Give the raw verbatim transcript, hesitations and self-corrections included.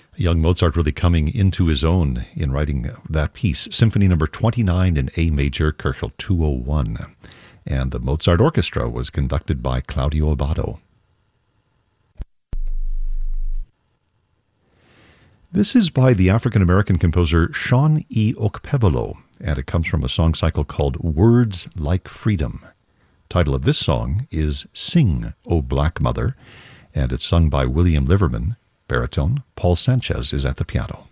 Young Mozart really coming into his own in writing that piece, Symphony Number twenty-nine in A major, Köchel two oh one. And the Mozart Orchestra was conducted by Claudio Abbado. This is by the African-American composer Shawn E. Okpebolo, and it comes from a song cycle called Words Like Freedom. Title of this song is Sing, O Black Mother, and it's sung by William Liverman, baritone. Paul Sanchez is at the piano.